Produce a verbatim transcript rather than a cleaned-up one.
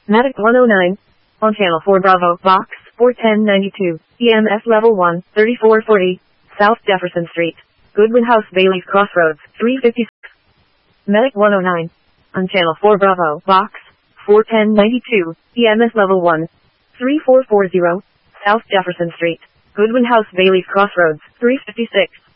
Medic one oh nine. On Channel four Bravo, Box four ten ninety-two, E M S Level one, thirty-four forty, South Jefferson Street, Goodwin House, Bailey's Crossroads, three fifty-six. Medic one oh nine. On Channel four Bravo, Box four ten ninety-two, E M S Level one, thirty-four forty, South Jefferson Street, Goodwin House, Bailey's Crossroads, three fifty-six.